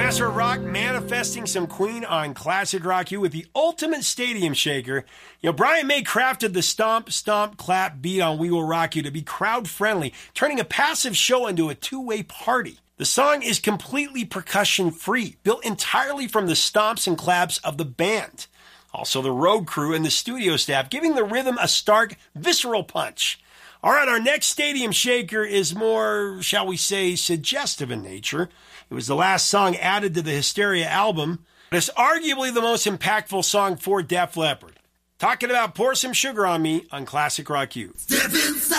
Master of Rock manifesting some Queen on Classic Rock U with the ultimate stadium shaker. You know, Brian May crafted the stomp, stomp, clap beat on We Will Rock You to be crowd-friendly, turning a passive show into a two-way party. The song is completely percussion-free, built entirely from the stomps and claps of the band. Also the road crew and the studio staff, giving the rhythm a stark, visceral punch. All right, our next stadium shaker is more, shall we say, suggestive in nature. It was the last song added to the Hysteria album, but it's arguably the most impactful song for Def Leppard. Talking about Pour Some Sugar on Me on Classic Rock U.